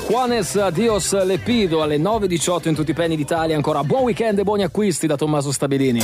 Juanes Dios le pido alle 9:18 in tutti i penny d'Italia. Ancora buon weekend e buoni acquisti da Tommaso Stabilini.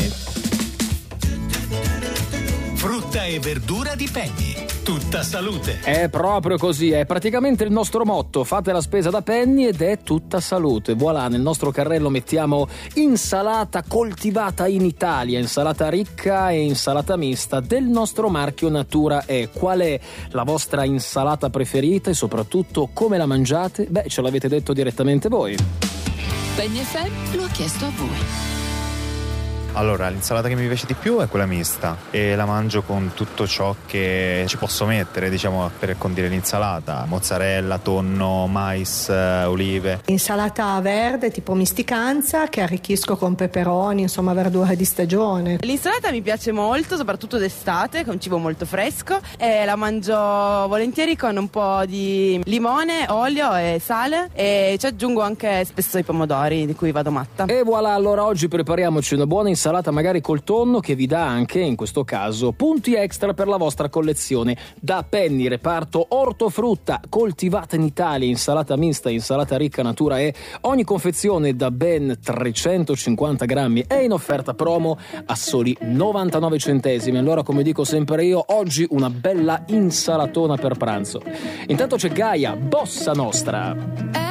Frutta e verdura di Penny, tutta salute. È proprio così, è praticamente il nostro motto: fate la spesa da Penny ed è tutta salute. Voilà, nel nostro carrello mettiamo insalata coltivata in Italia, insalata ricca e insalata mista del nostro marchio Natura E. Qual è la vostra insalata preferita e soprattutto come la mangiate? Beh, ce l'avete detto direttamente voi. Penny FM lo ha chiesto a voi. Allora, l'insalata che mi piace di più è quella mista e la mangio con tutto ciò che ci posso mettere, diciamo, per condire l'insalata: mozzarella, tonno, mais, olive. Insalata verde tipo misticanza che arricchisco con peperoni, insomma verdure di stagione. L'insalata mi piace molto, soprattutto d'estate, che è un cibo molto fresco, e la mangio volentieri con un po' di limone, olio e sale, e ci aggiungo anche spesso i pomodori, di cui vado matta. E voilà, allora oggi prepariamoci una buona insalata magari col tonno, che vi dà anche, in questo caso, punti extra per la vostra collezione. Da Penny, reparto ortofrutta coltivata in Italia, insalata mista, insalata ricca Natura E. Ogni confezione da ben 350 grammi è in offerta promo a soli 99 centesimi. Allora, come dico sempre io, oggi una bella insalatona per pranzo. Intanto c'è Gaia, Bossa Nostra.